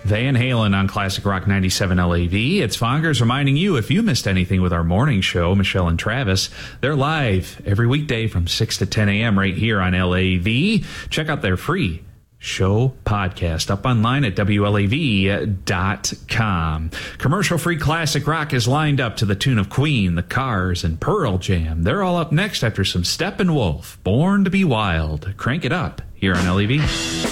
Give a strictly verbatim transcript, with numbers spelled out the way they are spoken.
Van Halen on Classic Rock ninety-seven L A V. It's Fongers reminding you, if you missed anything with our morning show, Michelle and Travis, they're live every weekday from six to ten a.m. right here on L A V. Check out their free show podcast up online at W L A V dot com. Commercial-free Classic Rock is lined up to the tune of Queen, The Cars, and Pearl Jam. They're all up next after some Steppenwolf, Born to be Wild. Crank it up here on L A V.